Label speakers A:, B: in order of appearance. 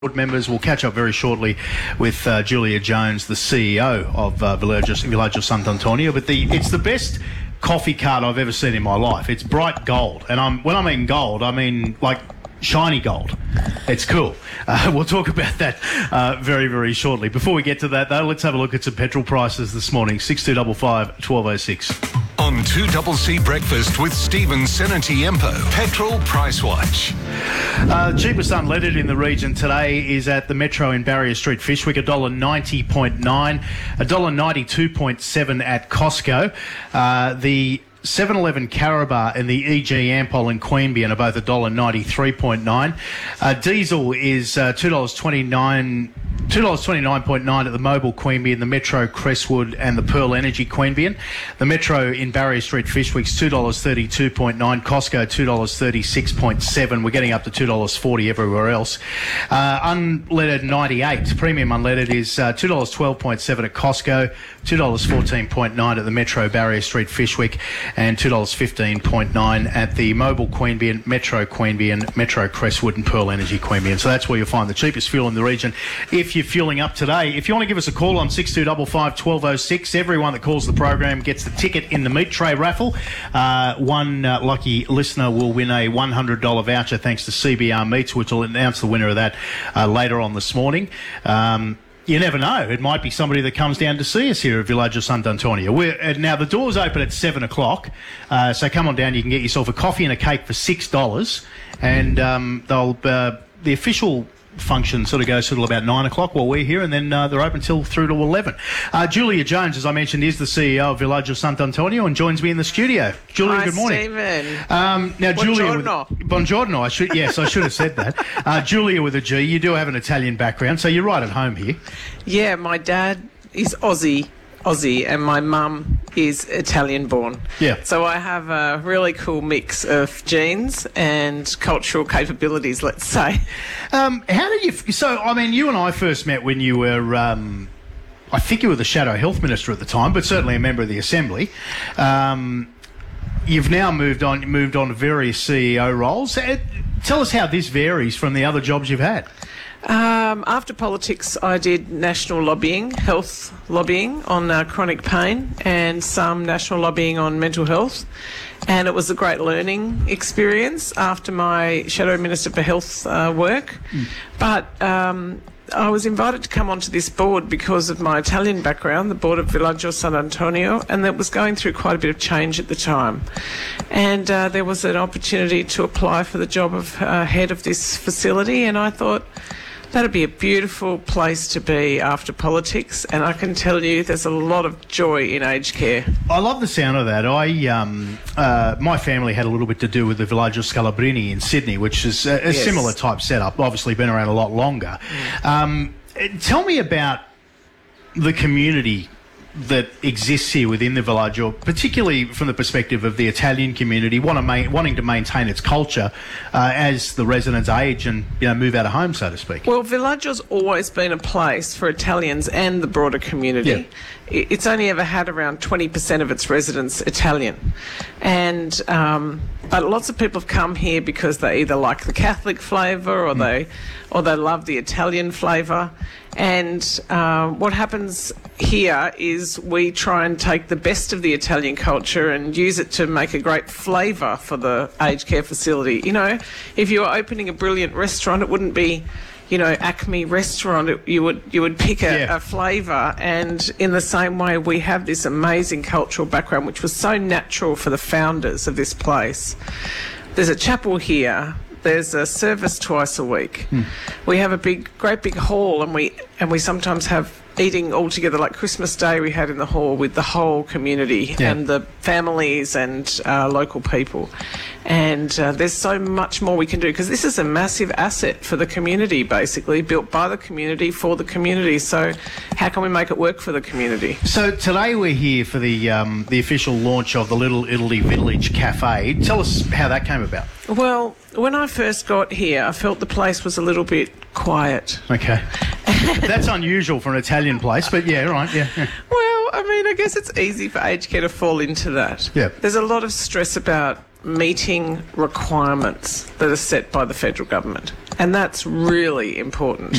A: Board members. We'll catch up very shortly with Julia Jones, the CEO of Villaggio Sant'Antonio. But it's the best coffee cart I've ever seen in my life. It's bright gold, and when I mean gold, I mean like shiny gold. It's cool. We'll talk about that very, very shortly. Before we get to that, though, let's have a look at some petrol prices this morning. 6255 1206.
B: On 2CC Breakfast with Stephen Senatiempo, Petrol Price Watch.
A: Cheapest unleaded in the region today is at the Metro in Barrier Street, Fishwick, $1.90.9, $1.92.7 at Costco. The 7-Eleven Carabar and the EG Ampol in Queanbeyan are both $1.93.9. Diesel is $2.29.9 at the Mobil Queanbeyan, the Metro Crestwood and the Pearl Energy Queanbeyan. The Metro in Barrier Street, Fishwick's $2.32.9, Costco $2.36.7. We're getting up to $2.40 everywhere else. Unleaded 98, premium unleaded is $2.12.7 at Costco, $2.14.9 at the Metro Barrier Street, Fishwick, and $2.15.9 at the Mobil Queanbeyan, Metro Queanbeyan, Metro Crestwood and Pearl Energy Queanbeyan. So that's where you'll find the cheapest fuel in the region if you're fueling up today. If you want to give us a call on 6255 1206, everyone that calls the program gets the ticket in the meat tray raffle. One lucky listener will win a $100 voucher thanks to CBR Meats, which will announce the winner of that later on this morning. You never know. It might be somebody that comes down to see us here at Villaggio Sant'Antonio. Now, the doors open at 7 o'clock, so come on down. You can get yourself a coffee and a cake for $6, and the official function sort of goes till about 9 o'clock while we're here, and then they're open through to 11. Julia Jones, as I mentioned, is the CEO of Villaggio Sant'Antonio and joins me in the studio. Julia,
C: Hi,
A: good morning.
C: Stephen.
A: Now,
C: Buongiorno.
A: Julia, buongiorno. I should have said that. Julia with a G. You do have an Italian background, so you're right at home here.
C: Yeah, my dad is Aussie, and my mum is Italian born.
A: Yeah.
C: So I have a really cool mix of genes and cultural capabilities, let's say.
A: How did you... So, I mean, you and I first met when you were... I think you were the Shadow Health Minister at the time, but certainly a member of the Assembly. You've now moved on to various CEO roles. Tell us how this varies from the other jobs you've had.
C: After politics, I did national lobbying, health lobbying on chronic pain, and some national lobbying on mental health. And it was a great learning experience after my Shadow Minister for Health work. But I was invited to come onto this board because of my Italian background, the board of Villaggio Sant'Antonio, and that was going through quite a bit of change at the time. And there was an opportunity to apply for the job of head of this facility, and I thought that'd be a beautiful place to be after politics, and I can tell you there's a lot of joy in aged care.
A: I love the sound of that. My family had a little bit to do with the Villaggio Scalabrini in Sydney, which is a similar type setup, obviously been around a lot longer. Tell me about the community that exists here within the Villaggio, particularly from the perspective of the Italian community wanting to maintain its culture as the residents age and move out of home, so to speak.
C: Well, Villaggio's always been a place for Italians and the broader community.
A: Yeah.
C: It's only ever had around 20% of its residents Italian, and but lots of people have come here because they either like the Catholic flavour or they love the Italian flavour. And what happens here is we try and take the best of the Italian culture and use it to make a great flavour for the aged care facility. You know, if you were opening a brilliant restaurant, it wouldn't be, Acme restaurant. You would pick a flavour, and in the same way, we have this amazing cultural background, which was so natural for the founders of this place. There's a chapel here. There's a service twice a week. We have a great big hall, and we sometimes have eating all together, like Christmas Day we had in the hall with the whole community and the families and local people. And there's so much more we can do, because this is a massive asset for the community, basically, built by the community for the community. So how can we make it work for the community?
A: So today we're here for the official launch of the Little Italy Village Cafe. Tell us how that came about.
C: Well, when I first got here, I felt the place was a little bit quiet.
A: Okay. That's unusual for an Italian place, but yeah, right, yeah.
C: Well, I mean, I guess it's easy for aged care to fall into that.
A: Yeah.
C: There's a lot of stress about meeting requirements that are set by the federal government. And that's really important.